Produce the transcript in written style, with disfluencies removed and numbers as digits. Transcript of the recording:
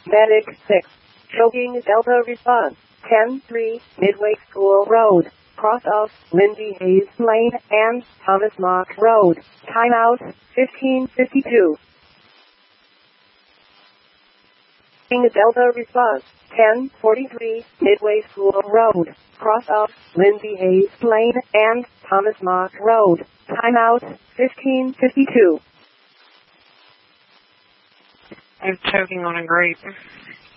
Medic 6. Choking Delta response. 10-3, Midway School Road. Cross of Lindsay Hayes Lane and Thomas Mock Road. Timeout 15:52. Delta response. 10:43, Midway School Road. Cross of Lindsay Hayes Lane and Thomas Mock Road. Timeout 15:52. I'm choking on a grape.